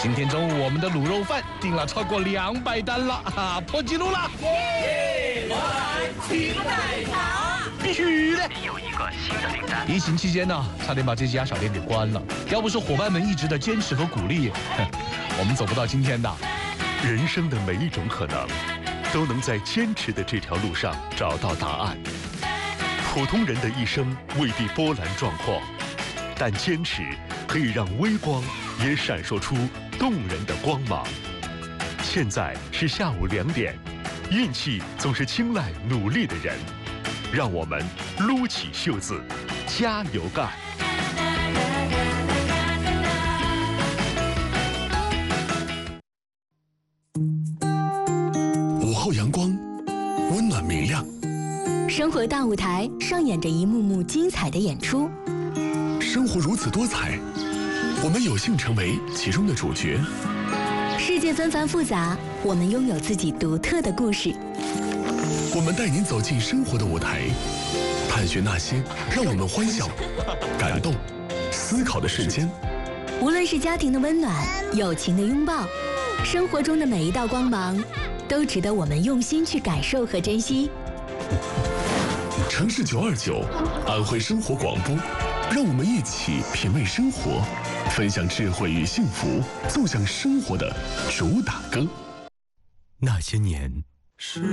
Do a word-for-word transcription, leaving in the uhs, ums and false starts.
今天中午我们的卤肉饭订了超过两百单了，哈，破纪录了！ 耶！我来期待它， 必须的！ 有一个新的订单。 疫情期间呢，差点把这家小店给关了。要不是伙伴们一直的坚持和鼓励，我们走不到今天的。 人生的每一种可能，都能在坚持的这条路上找到答案。普通人的一生未必波澜壮阔，但坚持可以让微光也闪烁出动人的光芒。现在是下午两点，运气总是青睐努力的人，让我们撸起袖子，加油干！ 午后阳光，温暖明亮。 生活大舞台上演着一幕幕精彩的演出。 生活如此多彩，我们有幸成为其中的主角。 世界纷繁复杂，我们拥有自己独特的故事。 我们带您走进生活的舞台，探寻那些让我们欢笑、感动、思考的瞬间。 无论是家庭的温暖、友情的拥抱，生活中的每一道光芒，都值得我们用心去感受和珍惜。 城市九二九，安徽生活广播，让我们一起品味生活，分享智慧与幸福，奏响生活的主打歌。 那些年。 是